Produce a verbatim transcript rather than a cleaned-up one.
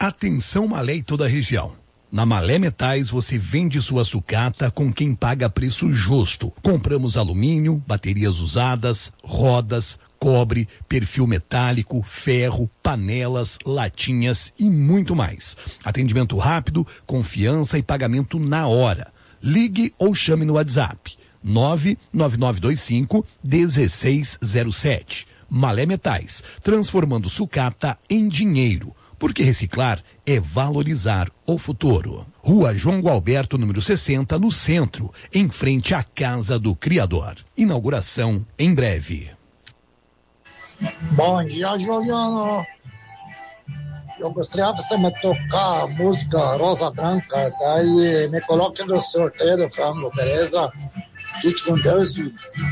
Atenção Malé e toda a região. Na Malé Metais você vende sua sucata com quem paga preço justo. Compramos alumínio, baterias usadas, rodas, cobre, perfil metálico, ferro, panelas, latinhas e muito mais. Atendimento rápido, confiança e pagamento na hora. Ligue ou chame no WhatsApp nove nove nove dois cinco um seis zero sete. Malé Metais, transformando sucata em dinheiro. Porque reciclar é valorizar o futuro. Rua João Gualberto, número sessenta, no centro, em frente à Casa do Criador. Inauguração em breve. Bom dia, Juliano. Eu gostaria de você me tocar a música Rosa Branca, daí me coloque no sorteio do frango, beleza? Fique com Deus e